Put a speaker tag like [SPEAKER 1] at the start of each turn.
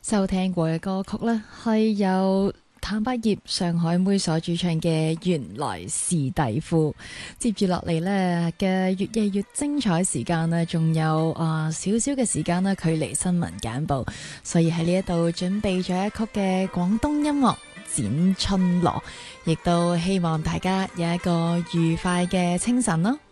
[SPEAKER 1] 收聽過嘅歌曲呢，係由坦白葉上海妹所主唱嘅《原來是底褲》。接住落嚟呢嘅越夜越精彩時間呢，仲有少少嘅時間呢，距離新聞簡報，所以喺呢一度準備咗一曲嘅廣東音樂《剪春羅》，亦都希望大家有一個愉快嘅清晨咯。